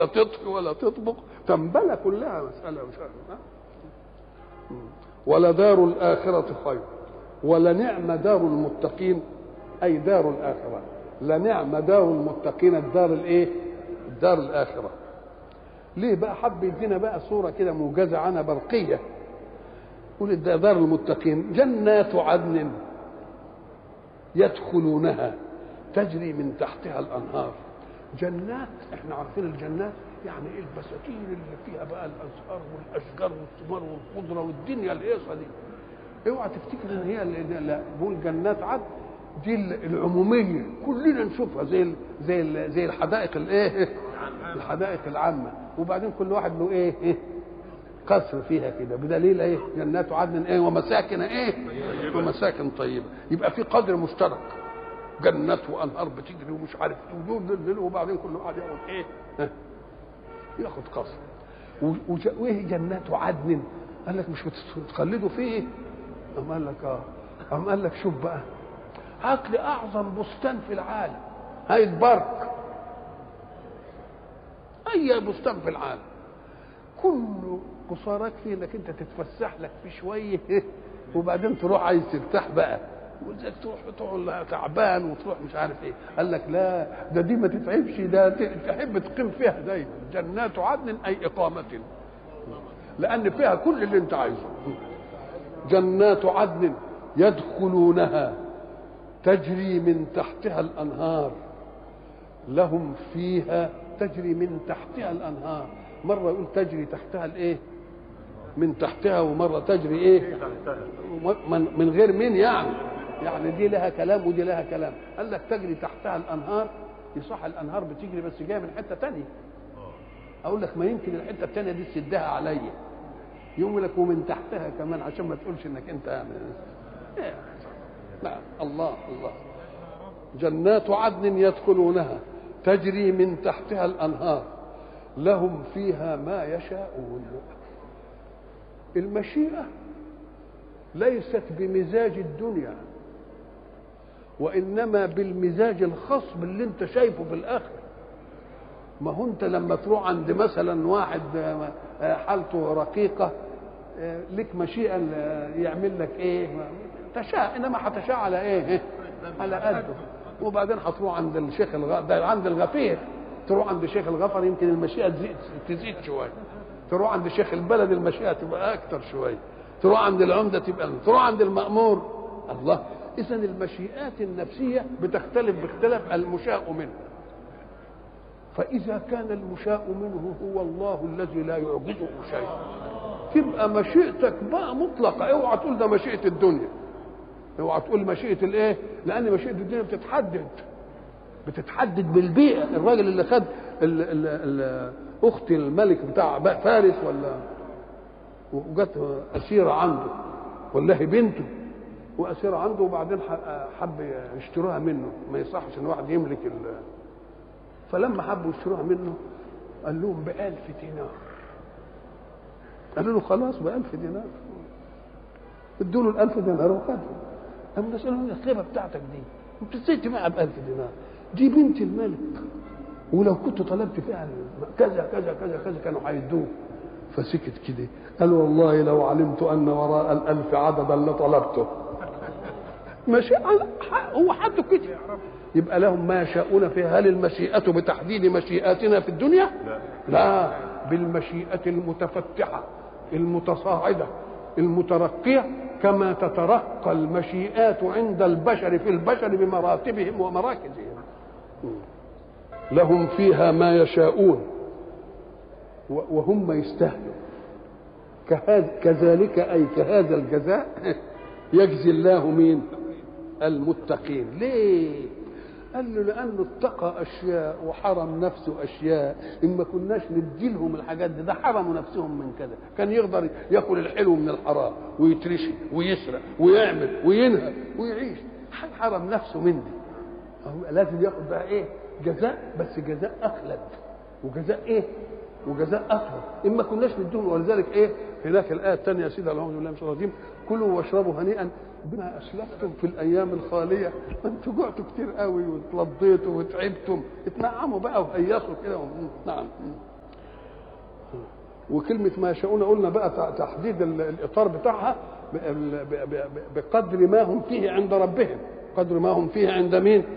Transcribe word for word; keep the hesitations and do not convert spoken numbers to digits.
تطهي ولا تطبخ، تنبلة كلها مسألة مش عارف. ولدار الآخرة خير ولنعم دار المتقين، أي دار الآخرة. لنعم دار المتقين الدار الإيه؟ الدار الآخرة. ليه بقى حب يدينا بقى صورة كده موجزة عنها برقية؟ قول ده دار المتقين جنات عدن يدخلونها تجري من تحتها الأنهار. جنات، احنا عارفين الجنات يعني ايه؟ البساتين اللي فيها بقى الازهار والاشجار والثمار والخضره والدنيا الهيصه دي. اوعى تفتكر ان هي اللي بقول جنات عدن دي العموميه كلنا نشوفها زي زي زي الحدائق الايه؟ الحدائق العامه. وبعدين كل واحد له ايه؟ ايه؟ قصر فيها كده، بدليل ايه؟ جنات عدن ايه؟ ومساكن ايه؟ ومساكن طيبه. يبقى في قدر مشترك، جنات وانهار بتجري ومش عارف ايه، وبعدين كل واحد ياخد ايه؟ ياخد قصر. وايه جنات عدن؟ قال لك مش بتخلدوا فيه؟ قام قال لك اه قام قال لك شوف بقى، هات لي اعظم بستان في العالم، هاي البرك، اي بستان في العالم كله قصارك فيه انك انت تتفسح لك فيه شويه وبعدين تروح عايز ترتاح بقى، وزيك تروح تقعد تعبان وتروح مش عارف ايه. قال لك لا، ده دي ما تتعبش، ده تحب تقيم فيها دايما. جنات عدن اي اقامه، لان فيها كل اللي انت عايزه. جنات عدن يدخلونها تجري من تحتها الانهار لهم فيها، تجري من تحتها الانهار، مره يقول تجري تحتها الايه؟ من تحتها، ومره تجري ايه؟ من غير من يعني يعني دي لها كلام ودي لها كلام. قال لك تجري تحتها الانهار، يصح الانهار بتجري بس جايه من حته ثانيه. اقول لك ما يمكن الحته الثانيه دي تسدها عليا، يقوم لك ومن تحتها كمان عشان ما تقولش انك انت يعني لا. الله الله. جنات عدن يدخلونها تجري من تحتها الانهار لهم فيها ما يشاءون. المشيئه ليست بمزاج الدنيا، وانما بالمزاج الخاص باللي انت شايفه في الاخر. ما هو انت لما تروح عند مثلا واحد حالته رقيقه لك مشيئه يعمل لك ايه؟ تشاء، انما هتشاء على ايه؟ على قده. وبعدين هتروح عند الشيخ الغ... ده عند الغفير، تروح عند الشيخ الغفر يمكن المشيئه تزيد تزيد شويه، تروح عند الشيخ البلد المشيئه تبقى اكثر شويه، تروح عند العمده تبقى، تروح عند المأمور. الله. اذا المشيئات النفسيه بتختلف باختلاف المشاء منه. فاذا كان المشاء منه هو الله الذي لا يعجزه شيء، تبقى مشيئتك بقى مطلقه. اوعى تقول ده مشيئه الدنيا، اوعى تقول مشيئه الايه، لان مشيئه الدنيا بتتحدد بتتحدد بالبيئه. الراجل اللي خد ال ال ال اخت الملك بتاع فارس ولا وجت اسيره عنده، والله بنته واسيره عنده، وبعدين حب يشتروها منه، ما يصحش ان واحد يملك ال... فلما حبوا يشتروها منه قال لهم بألف دينار. قالوا له خلاص بألف دينار. ادوا له الألف دينار وخدهم. قام نسألهم الخيبة بتاعتك دي انت ازاي تبيعها بألف دينار؟ دي بنت الملك، ولو كنت طلبت فيها كذا كذا كذا كذا كانوا هيدوه. فسكت كده قال والله لو علمت ان وراء الألف عددا لطلبته. ماشي هو حد كده. يبقى لهم ما يشاءون فيها. هل المشيئة بتحديد مشيئاتنا في الدنيا؟ لا, لا. بالمشيئة المتفتحة المتصاعدة المترقية، كما تترقى المشيئات عند البشر في البشر بمراتبهم ومراكزهم. لهم فيها ما يشاءون وهم يستاهلون. كذلك أي كهذا الجزاء يجزي الله مين؟ المتقين. ليه؟ قال له لأنه اتقى أشياء وحرم نفسه أشياء إن ما كناش نديلهم الحاجات دي. ده حرموا نفسهم من كذا، كان يقدر يأكل الحلو من الحرام ويترشي ويسرق ويعمل وينهب ويعيش، حرم نفسه من دي. هو لازم ياخد بقى إيه؟ جزاء، بس جزاء أخلد، وجزاء إيه؟ وجزاء أكبر إن ما كناش نديهم. ولذلك إيه؟ هناك الآية الثانية يا سيدي أعوذ بالله من الشيطان الرجيم: كلوا واشربوا هنيئا بما اسلفتم في الايام الخاليه. انتوا جعتوا كتير قوي واتلضيتوا وتعبتم، اتنعموا بقى وهيصوا كده. نعم. وكلمة ما يشاءون قلنا بقى تحديد الإطار بتاعها بقدر ما هم فيه عند ربهم، قدر ما هم فيه عند مين؟